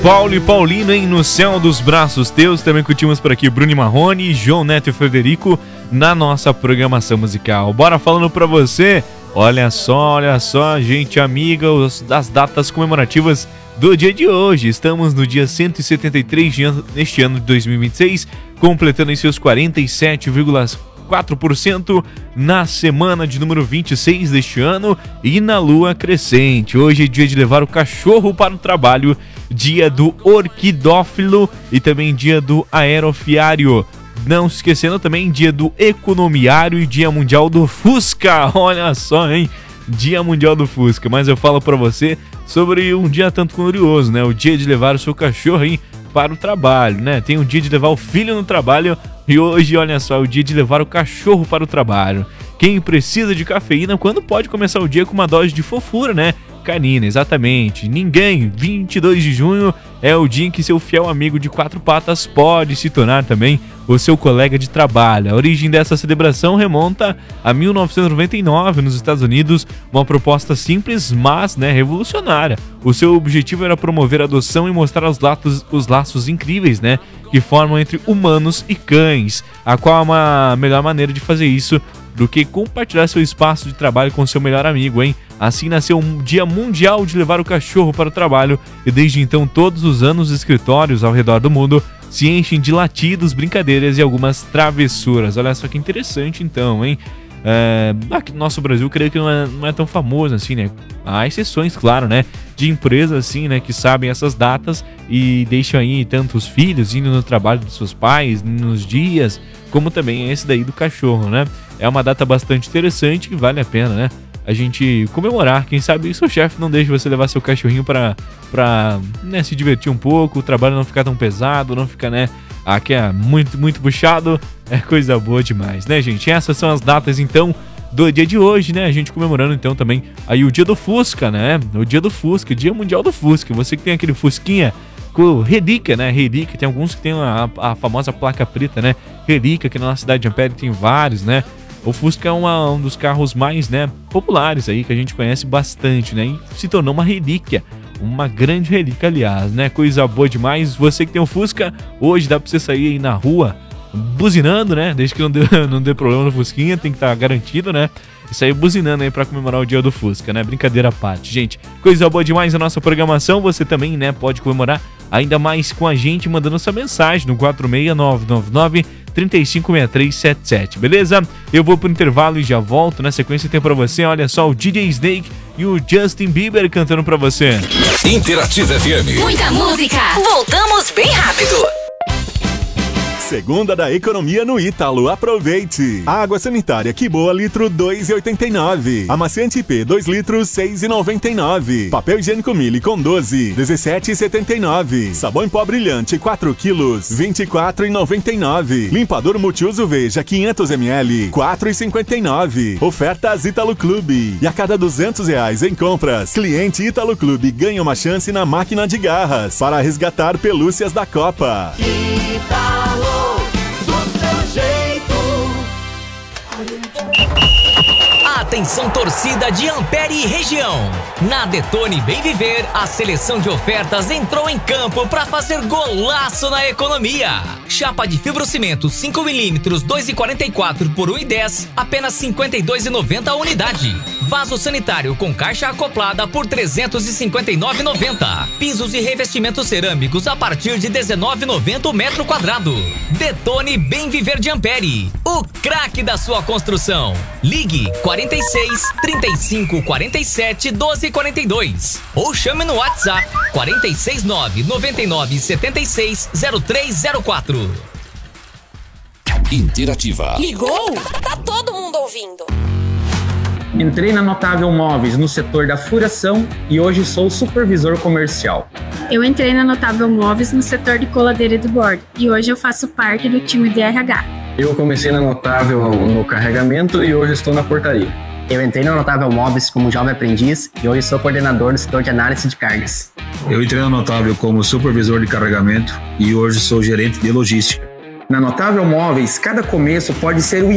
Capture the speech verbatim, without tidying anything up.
Paulo e Paulino, hein? No céu dos braços teus. Também curtimos por aqui Bruno Marrone, João Neto e Frederico na nossa programação musical. Bora falando pra você. Olha só, olha só, gente amiga, os, das datas comemorativas do dia de hoje. Estamos no dia cento e setenta e três de ano, neste ano de dois mil e vinte e seis, completando em seus quarenta e sete vírgula quatro por cento na semana de número vinte e seis deste ano e na lua crescente. Hoje é dia de levar o cachorro para o trabalho, dia do orquidófilo e também dia do aerofiário. Não se esquecendo também dia do economiário e dia mundial do Fusca. Olha só, hein? Dia mundial do Fusca. Mas eu falo pra você sobre um dia tanto glorioso, né? O dia de levar o seu cachorro aí para o trabalho, né? Tem o dia de levar o filho no trabalho e hoje, olha só, é o dia de levar o cachorro para o trabalho. Quem precisa de cafeína, quando pode começar o dia com uma dose de fofura, né? Canina, exatamente. Ninguém, vinte e dois de junho é o dia em que seu fiel amigo de quatro patas pode se tornar também o seu colega de trabalho. A origem dessa celebração remonta a mil novecentos e noventa e nove nos Estados Unidos, uma proposta simples, mas né, revolucionária. O seu objetivo era promover a adoção e mostrar os laços, os laços incríveis, né, que formam entre humanos e cães, a qual é uma melhor maneira de fazer isso do que compartilhar seu espaço de trabalho com seu melhor amigo, hein? Assim nasceu um dia mundial de levar o cachorro para o trabalho e desde então todos os anos os escritórios ao redor do mundo se enchem de latidos, brincadeiras e algumas travessuras. Olha só que interessante então, hein? É, aqui no nosso Brasil, creio que não é, não é tão famoso assim, né? Há exceções, claro, né? De empresas assim, né? Que sabem essas datas e deixam aí tanto os filhos indo no trabalho dos seus pais, nos dias, como também esse daí do cachorro, né? É uma data bastante interessante que vale a pena, né? A gente comemorar. Quem sabe seu chefe não deixa você levar seu cachorrinho pra, pra né, se divertir um pouco, o trabalho não ficar tão pesado, não ficar, né? Aqui é muito, muito puxado. É coisa boa demais, né, gente? Essas são as datas, então, do dia de hoje, né? A gente comemorando, então, também aí o dia do Fusca, né? O dia do Fusca, dia mundial do Fusca. Você que tem aquele Fusquinha com relíquia, né? Relíquia, tem alguns que tem a, a famosa placa preta, né? Relíquia, que na nossa cidade de Ampere tem vários, né? O Fusca é uma, um dos carros mais, né, populares aí, que a gente conhece bastante, né? E se tornou uma relíquia. Uma grande relíquia, aliás, né? Coisa boa demais. Você que tem um Fusca, hoje dá pra você sair aí na rua buzinando, né? Desde que não dê, não dê problema no Fusquinha, tem que estar garantido, né? E sair buzinando aí pra comemorar o dia do Fusca, né? Brincadeira à parte, gente. Coisa boa demais a nossa programação. Você também, né, pode comemorar ainda mais com a gente, mandando sua mensagem no quatro seis nove nove nove, três cinco seis três sete sete, beleza? Eu vou pro intervalo e já volto. Na sequência tem pra você, olha só, o D J Snake e o Justin Bieber cantando pra você. Interativa F M. Muita música. Voltamos bem rápido. Segunda da economia no Ítalo, aproveite! Água sanitária Que Boa, litro dois reais e oitenta e nove. Amaciante P, dois litros, seis reais e noventa e nove. Papel higiênico Mili com doze, dezessete reais e setenta e nove. Sabão em pó brilhante, quatro quilos, vinte e quatro reais e noventa e nove. Limpador multiuso Veja, quinhentos mililitros, quatro reais e cinquenta e nove. Ofertas Ítalo Clube. E a cada duzentos reais em compras, cliente Ítalo Clube ganha uma chance na máquina de garras para resgatar pelúcias da Copa. Ítalo. Atenção, torcida de Ampere e região. Na Detone Bem Viver, a seleção de ofertas entrou em campo para fazer golaço na economia. Chapa de fibrocimento cinco milímetros, dois reais e quarenta e quatro por um real e dez, apenas cinquenta e dois reais e noventa a unidade. Vaso sanitário com caixa acoplada por trezentos e cinquenta e nove reais e noventa. Pisos e revestimentos cerâmicos a partir de dezenove reais e noventa o metro quadrado. Detone Bem Viver de Ampere, o craque da sua construção. Ligue quarenta e seis, trinta e cinco, quarenta e sete, doze, quarenta e dois ou chame no WhatsApp quarenta e seis nove, noventa e nove, setenta e seis, zero três zero quatro. Interativa. Ligou? Tá todo mundo ouvindo. Entrei na Notável Móveis no setor da furação e hoje sou supervisor comercial. Eu entrei na Notável Móveis no setor de coladeira de bordo e hoje eu faço parte do time de R H. Eu comecei na Notável no carregamento e hoje estou na portaria. Eu entrei na Notável Móveis como jovem aprendiz e hoje sou coordenador do setor de análise de cargas. Eu entrei na Notável como supervisor de carregamento e hoje sou gerente de logística. Na Notável Móveis, cada começo pode ser o